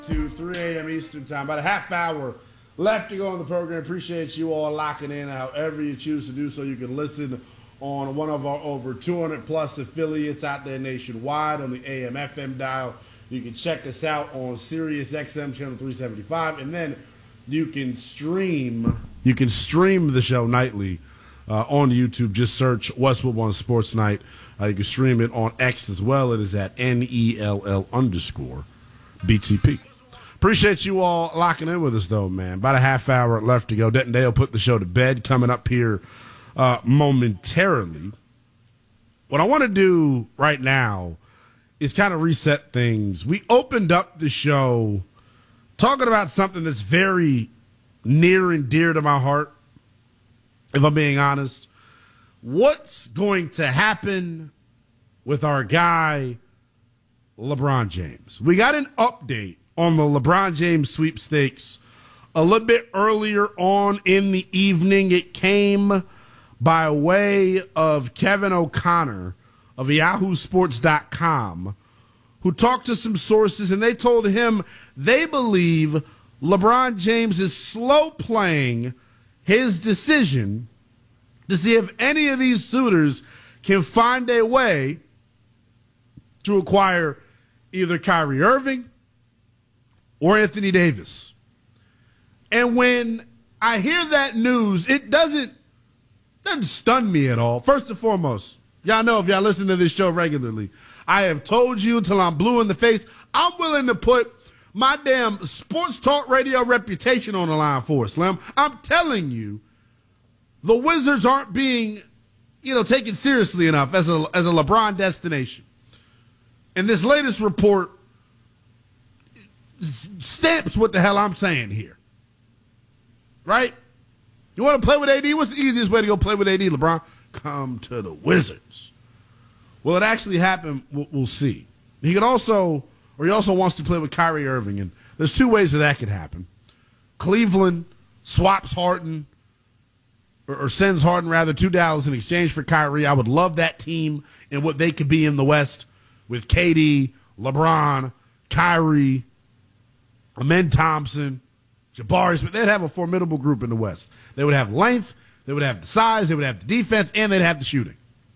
To 3 a.m. Eastern Time. About a half hour left to go on the program. Appreciate you all locking in however you choose to do so. You can listen on one of our over 200 plus affiliates out there nationwide on the AM FM dial. You can check us out on Sirius XM channel 375, and then you can stream the show nightly on YouTube. Just search Westwood One Sports Night. You can stream it on X as well. It is at NELL_BTP. Appreciate you all locking in with us, though, man. About a half hour left to go. Denton Dale put the show to bed coming up here momentarily. What I want to do right now is kind of reset things. We opened up the show talking about something that's very near and dear to my heart, if I'm being honest. What's going to happen with our guy, LeBron James? We got an update on the LeBron James sweepstakes a little bit earlier on in the evening. It came by way of Kevin O'Connor of YahooSports.com, who talked to some sources, and they told him they believe LeBron James is slow playing his decision to see if any of these suitors can find a way to acquire either Kyrie Irving or Anthony Davis. And when I hear that news, it doesn't stun me at all. First and foremost, y'all know if y'all listen to this show regularly, I have told you till I'm blue in the face, I'm willing to put my damn sports talk radio reputation on the line for it, Slim. I'm telling you, the Wizards aren't being, taken seriously enough as a LeBron destination. And this latest report stamps what the hell I'm saying here. Right? You want to play with AD? What's the easiest way to go play with AD, LeBron? Come to the Wizards. Will it actually happen? We'll see. He also wants to play with Kyrie Irving, and there's two ways that could happen. Cleveland swaps Harden, or sends Harden, rather, to Dallas in exchange for Kyrie. I would love that team and what they could be in the West with KD, LeBron, Kyrie, Amen Thompson, Jabari Smith. They'd have a formidable group in the West. They would have length, they would have the size, they would have the defense, and they'd have the shooting.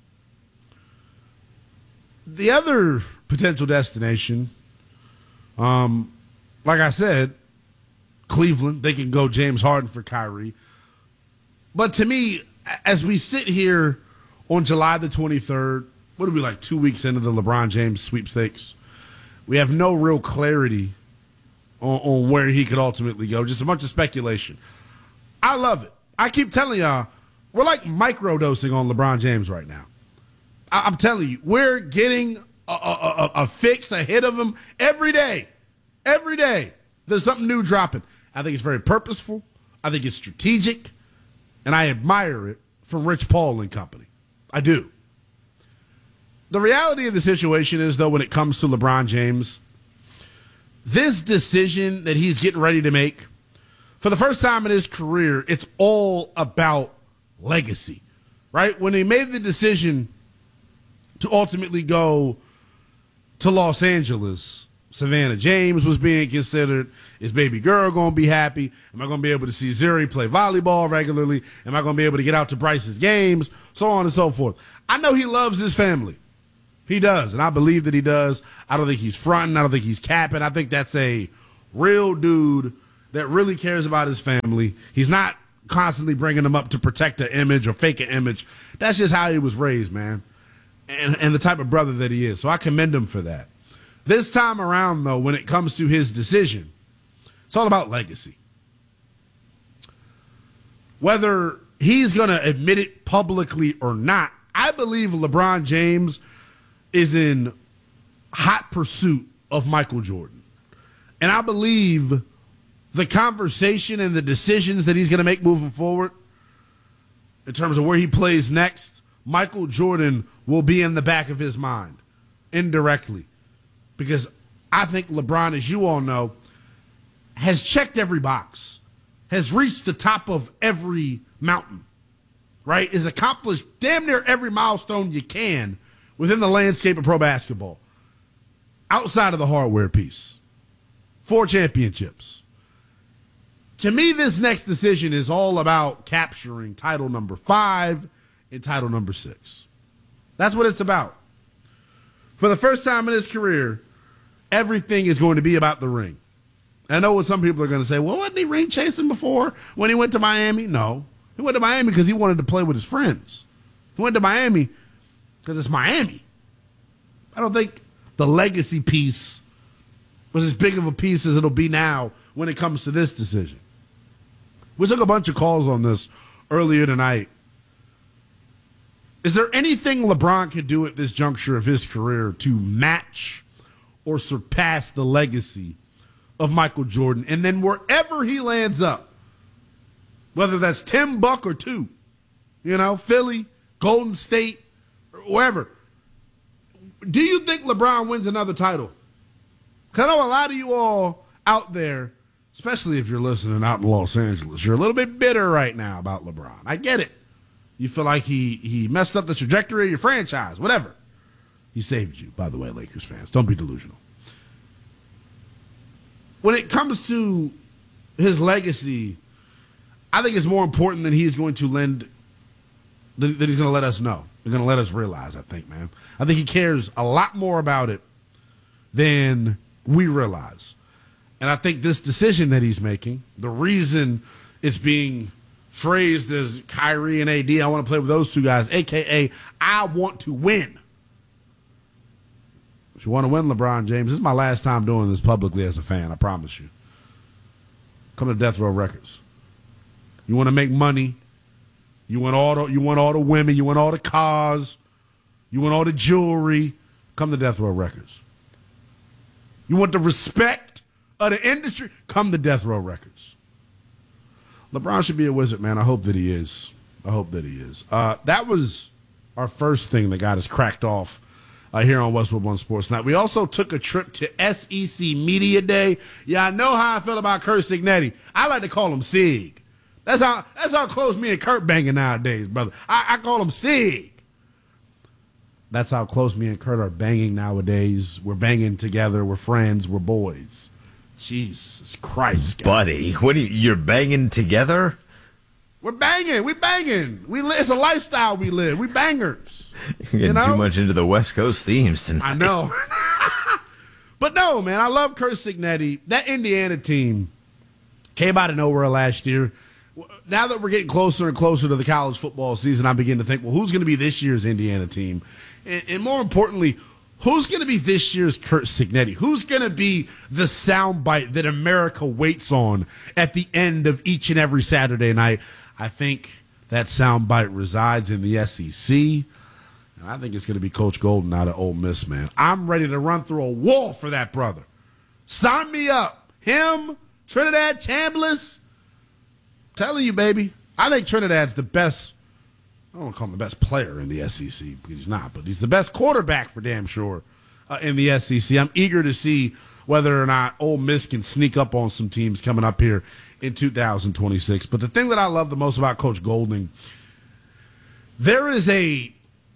The other potential destination, like I said, Cleveland. They can go James Harden for Kyrie. But to me, as we sit here on July the 23rd, what are we, like 2 weeks into the LeBron James sweepstakes? We have no real clarity on where he could ultimately go. Just a bunch of speculation. I love it. I keep telling y'all, we're like microdosing on LeBron James right now. I'm telling you, we're getting a fix, a hit of him every day. Every day, there's something new dropping. I think it's very purposeful. I think it's strategic. And I admire it from Rich Paul and company. I do. The reality of the situation is, though, when it comes to LeBron James, this decision that he's getting ready to make, for the first time in his career, it's all about legacy, right? When he made the decision to ultimately go to Los Angeles, Savannah James was being considered. Is baby girl going to be happy? Am I going to be able to see Zuri play volleyball regularly? Am I going to be able to get out to Bryce's games? So on and so forth. I know he loves his family. He does, and I believe that he does. I don't think he's fronting. I don't think he's capping. I think that's a real dude that really cares about his family. He's not constantly bringing them up to protect an image or fake an image. That's just how he was raised, man, and the type of brother that he is. So I commend him for that. This time around, though, when it comes to his decision, it's all about legacy. Whether he's going to admit it publicly or not, I believe LeBron James is in hot pursuit of Michael Jordan. And I believe the conversation and the decisions that he's going to make moving forward in terms of where he plays next, Michael Jordan will be in the back of his mind indirectly. Because I think LeBron, as you all know, has checked every box, has reached the top of every mountain, right? Has accomplished damn near every milestone you can within the landscape of pro basketball, outside of the hardware piece. 4 championships. To me, this next decision is all about capturing title number 5 and title number 6. That's what it's about. For the first time in his career, everything is going to be about the ring. I know what some people are going to say, well, wasn't he ring chasing before when he went to Miami? No. He went to Miami because he wanted to play with his friends. He went to Miami because it's Miami. I don't think the legacy piece was as big of a piece as it'll be now when it comes to this decision. We took a bunch of calls on this earlier tonight. Is there anything LeBron could do at this juncture of his career to match or surpass the legacy of Michael Jordan? And then wherever he lands up, whether that's Tim Buck or 2, Philly, Golden State, or wherever, do you think LeBron wins another title? Because I know a lot of you all out there, especially if you're listening out in Los Angeles, you're a little bit bitter right now about LeBron. I get it. You feel like he messed up the trajectory of your franchise, whatever. He saved you, by the way, Lakers fans. Don't be delusional. When it comes to his legacy, I think it's more important than he's going to that he's going to let us know. They're going to let us realize, I think, man. I think he cares a lot more about it than we realize. And I think this decision that he's making, the reason it's being phrased as Kyrie and AD, I want to play with those 2 guys, a.k.a. I want to win. If you want to win, LeBron James, this is my last time doing this publicly as a fan, I promise you. Come to Death Row Records. You want to make money. You want all the women. You want all the cars. You want all the jewelry. Come to Death Row Records. You want the respect of the industry? Come to Death Row Records. LeBron should be a wizard, man. I hope that he is. That was our first thing that got us cracked off here on Westwood One Sports Night. We also took a trip to SEC Media Day. Yeah, I know how I feel about Curt Cignetti. I like to call him Sig. That's how close me and Kurt banging nowadays, brother. I call him Sig. That's how close me and Kurt are banging nowadays. We're banging together. We're friends. We're boys. Jesus Christ, guys. Buddy, you're banging together? We're banging. We banging. It's a lifestyle we live. We bangers. You're getting too much into the West Coast themes tonight. I know. But no, man, I love Curt Cignetti. That Indiana team came out of nowhere last year. Now that we're getting closer and closer to the college football season, I begin to think, well, who's going to be this year's Indiana team? And more importantly, who's going to be this year's Curt Cignetti? Who's going to be the soundbite that America waits on at the end of each and every Saturday night? I think that soundbite resides in the SEC, and I think it's going to be Coach Golden out of Ole Miss, man. I'm ready to run through a wall for that brother. Sign me up. Him, Trinidad Chambliss. Telling you, baby, I think Trinidad's the best. I don't want to call him the best player in the SEC because he's not, but he's the best quarterback for damn sure in the SEC. I'm eager to see whether or not Ole Miss can sneak up on some teams coming up here in 2026. But the thing that I love the most about Coach Golding, there's a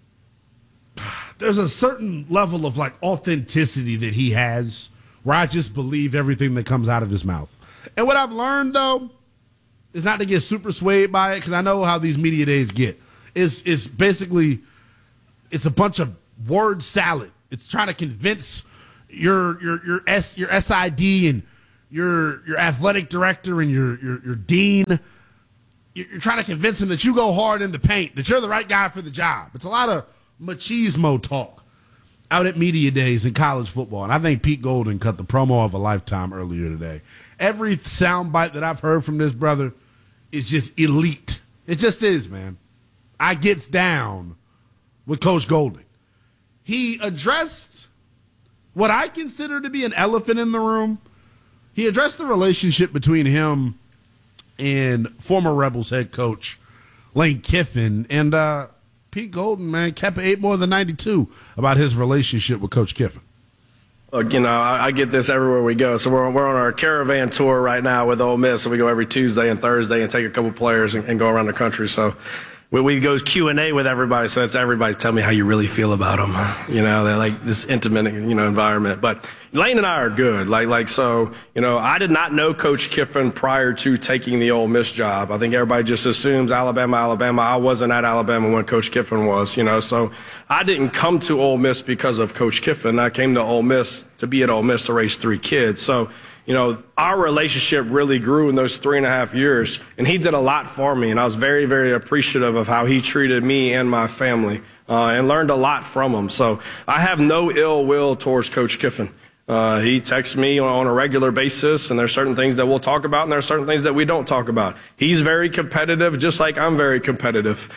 certain level of like authenticity that he has where I just believe everything that comes out of his mouth. And what I've learned, though, is not to get super swayed by it, because I know how these media days get. It's basically, it's a bunch of word salad. It's trying to convince your SID and your athletic director and your dean. You're trying to convince them that you go hard in the paint, that you're the right guy for the job. It's a lot of machismo talk out at media days in college football. And I think Pete Golding cut the promo of a lifetime earlier today. Every soundbite that I've heard from this brother is just elite. It just is, man. I gets down with Coach Golding. He addressed what I consider to be an elephant in the room. He addressed the relationship between him and former Rebels head coach Lane Kiffin. And Pete Golding, man, kept it 8 more than 92 about his relationship with Coach Kiffin. Look, I get this everywhere we go. So we're on our caravan tour right now with Ole Miss. So we go every Tuesday and Thursday and take a couple players and go around the country. So we go Q&A with everybody, so it's everybody's telling me how you really feel about them. They're like this intimate, environment. But Lane and I are good. So, I did not know Coach Kiffin prior to taking the Ole Miss job. I think everybody just assumes Alabama. I wasn't at Alabama when Coach Kiffin was, so I didn't come to Ole Miss because of Coach Kiffin. I came to Ole Miss to be at Ole Miss to raise 3 kids. So, our relationship really grew in those 3.5 years, and he did a lot for me, and I was very, very appreciative of how he treated me and my family, and learned a lot from him. So I have no ill will towards Coach Kiffin. He texts me on a regular basis, and there's certain things that we'll talk about, and there's certain things that we don't talk about. He's very competitive, just like I'm very competitive.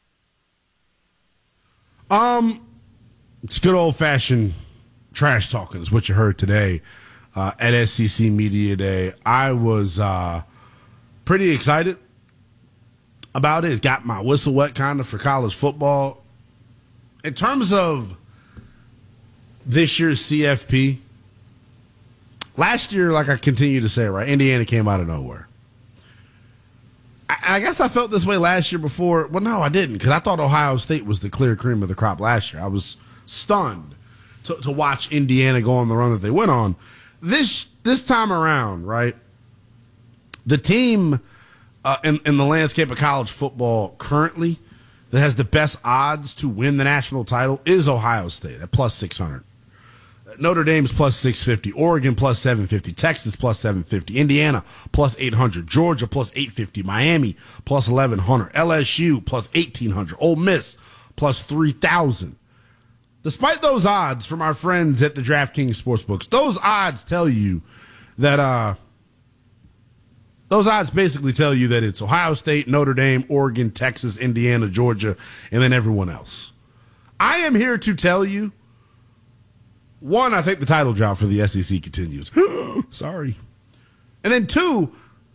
It's good old-fashioned trash talking is what you heard today. At SEC Media Day. I was pretty excited about it. It got my whistle wet kind of for college football. In terms of this year's CFP, last year, like I continue to say, right, Indiana came out of nowhere. I guess I felt this way last year before. Well, no, I didn't, because I thought Ohio State was the clear cream of the crop last year. I was stunned to watch Indiana go on the run that they went on. This time around, right, the team in the landscape of college football currently that has the best odds to win the national title is Ohio State at plus 600. Notre Dame's plus 650, Oregon plus 750, Texas plus 750, Indiana plus 800, Georgia plus 850, Miami plus 1100, LSU plus 1800, Ole Miss plus 3,000. Despite those odds from our friends at the DraftKings Sportsbooks, those odds tell you that those odds basically tell you that it's Ohio State, Notre Dame, Oregon, Texas, Indiana, Georgia, and then everyone else. I am here to tell you, one, I think the title job for the SEC continues. Sorry. And then two,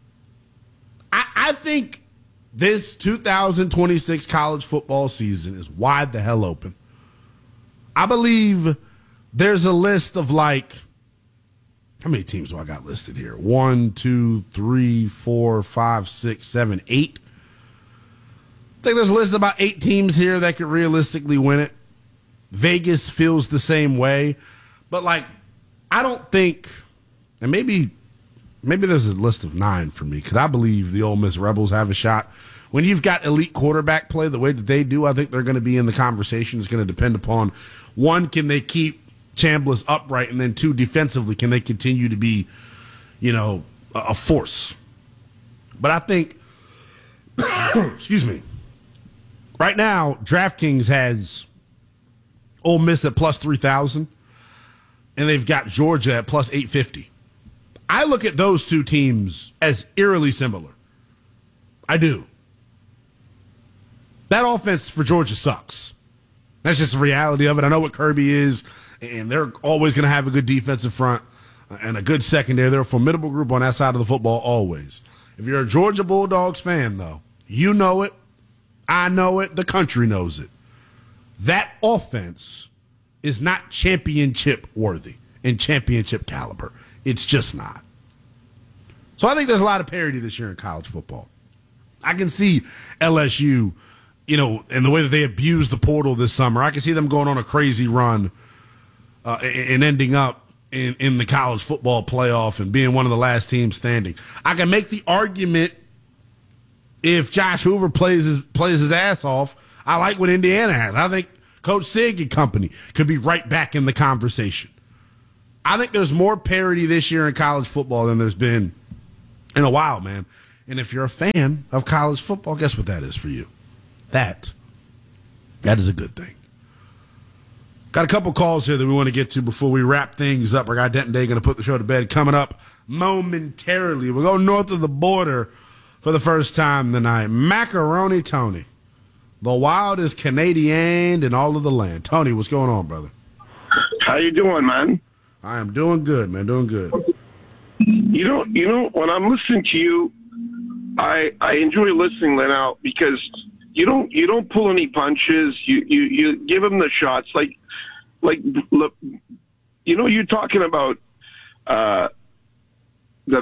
I think this 2026 college football season is wide the hell open. I believe there's a list of how many teams do I got listed here? 1, 2, 3, 4, 5, 6, 7, 8. I think there's a list of about 8 teams here that could realistically win it. Vegas feels the same way. But, I don't think, and maybe there's a list of 9 for me, because I believe the Ole Miss Rebels have a shot. When you've got elite quarterback play the way that they do, I think they're going to be in the conversation. It's going to depend upon, one, can they keep Chambliss upright, and then two, defensively, can they continue to be, a force? But I think, excuse me, right now, DraftKings has Ole Miss at plus 3,000, and they've got Georgia at plus 850. I look at those two teams as eerily similar. I do. That offense for Georgia sucks. That's just the reality of it. I know what Kirby is, and they're always going to have a good defensive front and a good secondary. They're a formidable group on that side of the football always. If you're a Georgia Bulldogs fan, though, you know it. I know it. The country knows it. That offense is not championship worthy and championship caliber. It's just not. So I think there's a lot of parity this year in college football. I can see LSU, and the way that they abused the portal this summer. I can see them going on a crazy run and ending up in the college football playoff and being one of the last teams standing. I can make the argument if Josh Hoover plays his ass off. I like what Indiana has. I think Coach Sig and company could be right back in the conversation. I think there's more parity this year in college football than there's been in a while, man. And if you're a fan of college football, guess what that is for you? That is a good thing. Got a couple calls here that we want to get to before we wrap things up. Our guy Denton Day going to put the show to bed coming up momentarily. We'll go north of the border for the first time tonight. Macaroni Tony, the wildest Canadian in all of the land. Tony, what's going on, brother? How you doing, man? I am doing good, man. Doing good. You know, when I'm listening to you, I enjoy listening, Leno, because you don't pull any punches. You give them the shots. Look, you're talking about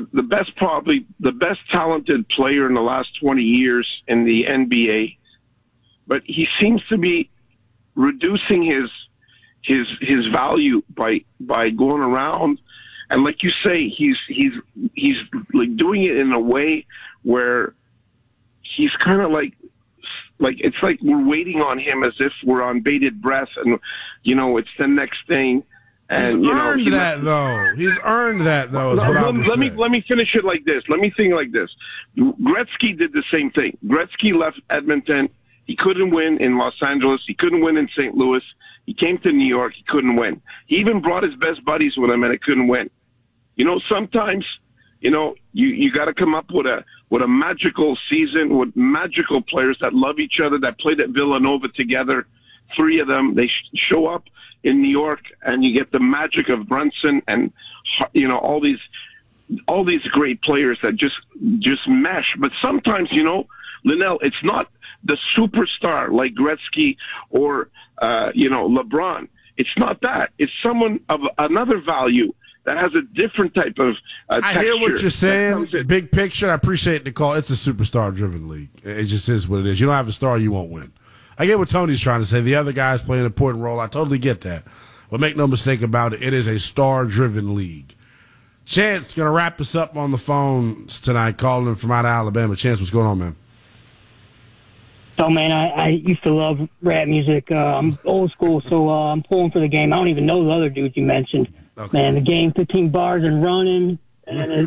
the best talented player in the last 20 years in the NBA. but he seems to be reducing his value by going around, and like you say, he's like doing it in a way where he's kind of like it's like we're waiting on him as if we're on bated breath, and it's the next thing. And he's earned that though. He's earned that though. Let me finish it like this. Let me think like this. Gretzky did the same thing. Gretzky left Edmonton. He couldn't win in Los Angeles. He couldn't win in St. Louis. He came to New York. He couldn't win. He even brought his best buddies with him, and he couldn't win. Sometimes, you got to come up with a magical season with magical players that love each other, that played at Villanova together. 3 of them, they show up in New York, and you get the magic of Brunson and all these great players that just mesh. But sometimes, Linnell, it's not the superstar like Gretzky or LeBron. It's not that. It's someone of another value that has a different type of texture. I hear what you're saying. Big picture, I appreciate the call. It's a star-driven league. It just is what it is. You don't have a star, you won't win. I get what Tony's trying to say. The other guys play an important role. I totally get that. But make no mistake about it, it is a star-driven league. Chance going to wrap us up on the phones tonight, calling from out of Alabama. Chance, what's going on, man? Oh, man, I used to love rap music. I'm old school, so I'm pulling for the game. I don't even know the other dudes you mentioned. Okay. Man, the game, 15 bars and running. And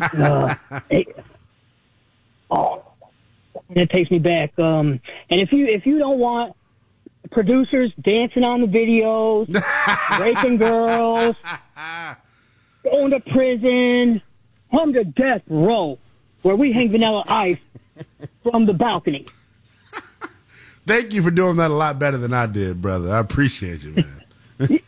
it takes me back. And if you don't want producers dancing on the videos, raping girls, going to prison, come to death row, where we hang Vanilla Ice from the balcony. Thank you for doing that a lot better than I did, brother. I appreciate you, man.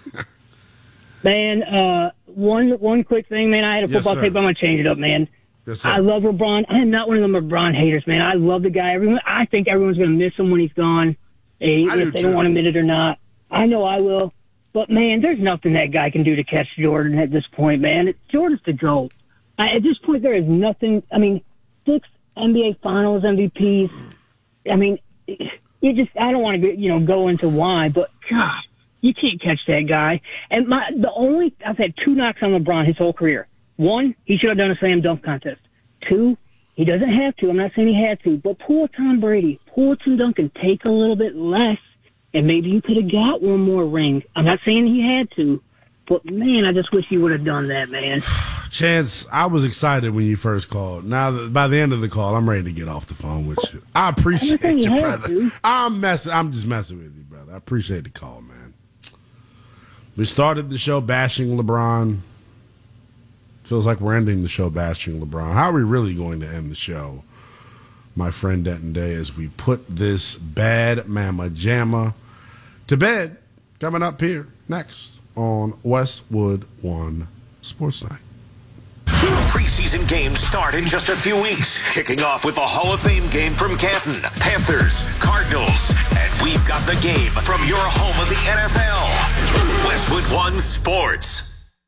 Man, one quick thing, man. I had a football tape. I'm going to change it up, man. Yes, sir. I love LeBron. I am not one of them LeBron haters, man. I love the guy. I think everyone's going to miss him when he's gone, if they don't want to admit it or not. I know I will. But, man, there's nothing that guy can do to catch Jordan at this point, man. Jordan's the GOAT. At this point, there is nothing. I mean, 6 NBA Finals MVPs. I mean, I don't want to go into why, but God, you can't catch that guy. And I've had 2 knocks on LeBron his whole career. 1, he should have done a slam dunk contest. 2, he doesn't have to. I'm not saying he had to, but pull a Tom Brady, pull a Tim Duncan, take a little bit less, and maybe you could have got one more ring. I'm not saying he had to, but man, I just wish he would have done that, man. Chance, I was excited when you first called. Now, by the end of the call, I'm ready to get off the phone with you. I appreciate you, brother. I'm just messing with you, brother. I appreciate the call, man. We started the show bashing LeBron. Feels like we're ending the show bashing LeBron. How are we really going to end the show, my friend Denton Day, as we put this bad mama jamma to bed? Coming up here next on Westwood One Sports Night. Preseason games start in just a few weeks, kicking off with the Hall of Fame game from Canton, Panthers, Cardinals, and we've got the game from your home of the NFL, Westwood One Sports.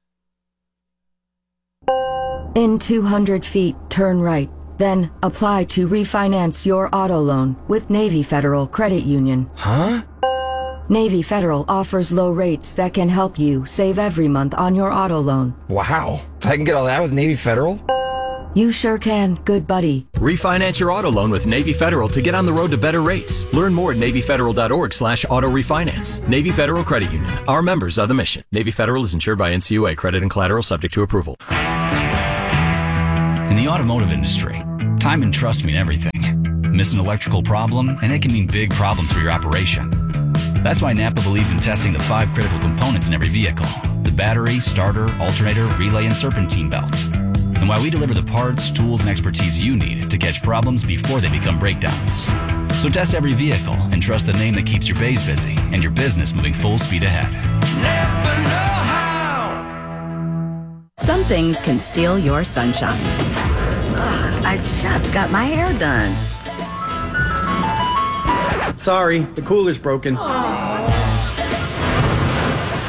In 200 feet, turn right. Then apply to refinance your auto loan with Navy Federal Credit Union. Huh? Navy Federal offers low rates that can help you save every month on your auto loan. Wow. I can get all that with Navy Federal? You sure can, good buddy. Refinance your auto loan with Navy Federal to get on the road to better rates. Learn more at NavyFederal.org/auto refinance. Navy Federal Credit Union. Our members are the mission. Navy Federal is insured by NCUA. Credit and collateral subject to approval. In the automotive industry, time and trust mean everything. Miss an electrical problem, and it can mean big problems for your operation. That's why Napa believes in testing the 5 critical components in every vehicle: the battery, starter, alternator, relay, and serpentine belt. And why we deliver the parts, tools, and expertise you need to catch problems before they become breakdowns. So test every vehicle and trust the name that keeps your bays busy and your business moving full speed ahead. Napa know-how. Some things can steal your sunshine. Ugh, I just got my hair done. Sorry, the cooler's broken.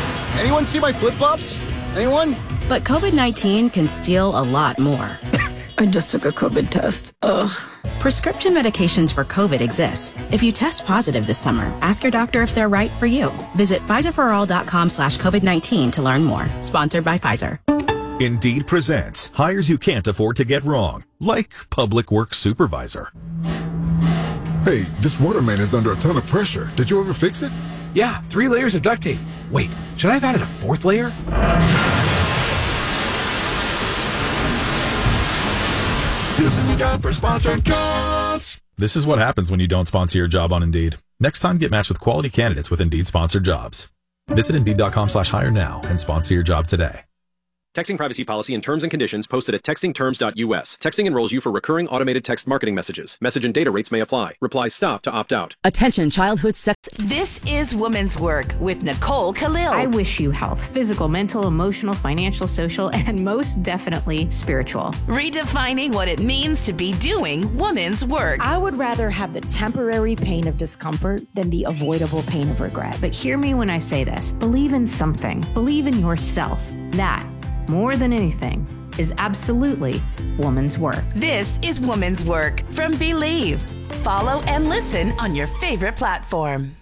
Anyone see my flip-flops? Anyone? But COVID-19 can steal a lot more. I just took a COVID test. Ugh. Prescription medications for COVID exist. If you test positive this summer, ask your doctor if they're right for you. Visit PfizerForAll.com/COVID-19 to learn more. Sponsored by Pfizer. Indeed presents hires you can't afford to get wrong, like public works supervisor. Hey, this water main is under a ton of pressure. Did you ever fix it? Yeah, 3 layers of duct tape. Wait, should I have added a 4th layer? This is a job for sponsored jobs. This is what happens when you don't sponsor your job on Indeed. Next time, get matched with quality candidates with Indeed sponsored jobs. Visit Indeed.com/hire now and sponsor your job today. Texting privacy policy and terms and conditions posted at textingterms.us. Texting enrolls you for recurring automated text marketing messages. Message and data rates may apply. Replies stop to opt out. Attention childhood sex. This is Women's Work with Nicole Khalil. I wish you health, physical, mental, emotional, financial, social, and most definitely spiritual. Redefining what it means to be doing women's work. I would rather have the temporary pain of discomfort than the avoidable pain of regret. But hear me when I say this. Believe in something. Believe in yourself. That, more than anything, is absolutely woman's work. This is Woman's Work from Believe. Follow and listen on your favorite platform.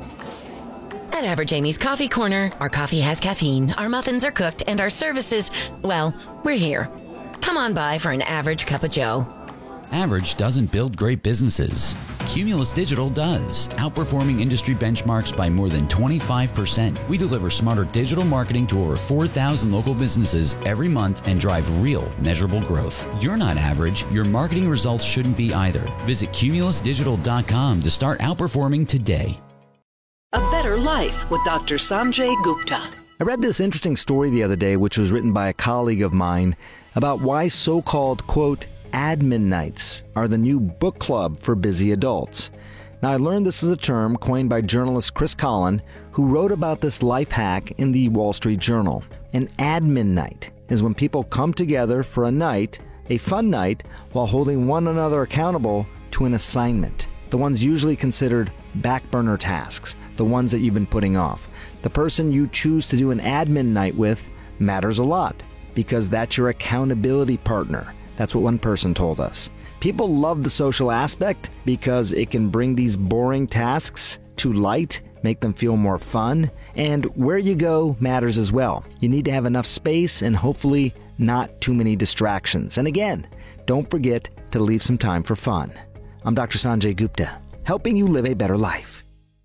At Average Amy's Coffee Corner, our coffee has caffeine, our muffins are cooked, and our services, well, we're here. Come on by for an average cup of joe. Average doesn't build great businesses. Cumulus Digital does, outperforming industry benchmarks by more than 25%. We deliver smarter digital marketing to over 4,000 local businesses every month and drive real, measurable growth. You're not average. Your marketing results shouldn't be either. Visit cumulusdigital.com to start outperforming today. A Better Life with Dr. Sanjay Gupta. I read this interesting story the other day, which was written by a colleague of mine, about why so-called, quote, admin nights are the new book club for busy adults. Now, I learned this is a term coined by journalist Chris Collin, who wrote about this life hack in the Wall Street Journal. An admin night is when people come together for a night, a fun night, while holding one another accountable to an assignment. The ones usually considered back burner tasks, the ones that you've been putting off. The person you choose to do an admin night with matters a lot, because that's your accountability partner. That's what one person told us. People love the social aspect because it can bring these boring tasks to light, make them feel more fun, and where you go matters as well. You need to have enough space and hopefully not too many distractions. And again, don't forget to leave some time for fun. I'm Dr. Sanjay Gupta, helping you live a better life.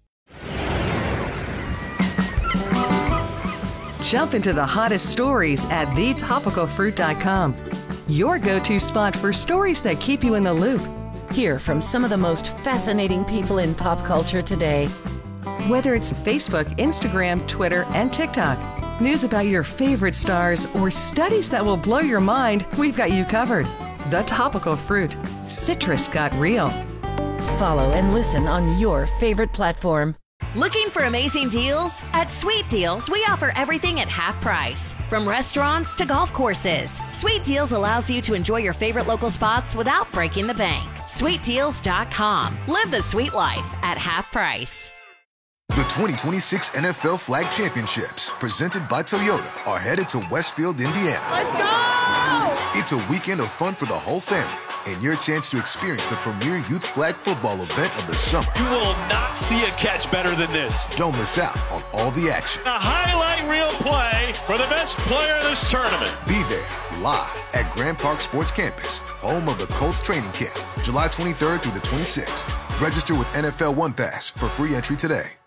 Jump into the hottest stories at thetopicalfruit.com. Your go-to spot for stories that keep you in the loop. Hear from some of the most fascinating people in pop culture today. Whether it's Facebook, Instagram, Twitter, and TikTok, news about your favorite stars, or studies that will blow your mind, we've got you covered. The Topical Fruit. Citrus got real. Follow and listen on your favorite platform. Looking for amazing deals? At Sweet Deals, we offer everything at half price. From restaurants to golf courses, Sweet Deals allows you to enjoy your favorite local spots without breaking the bank. SweetDeals.com. Live the sweet life at half price. The 2026 NFL Flag Championships, presented by Toyota, are headed to Westfield, Indiana. Let's go! It's a weekend of fun for the whole family, and your chance to experience the premier youth flag football event of the summer. You will not see a catch better than this. Don't miss out on all the action. A highlight reel play for the best player in this tournament. Be there live at Grand Park Sports Campus, home of the Colts training camp, July 23rd through the 26th. Register with NFL One Pass for free entry today.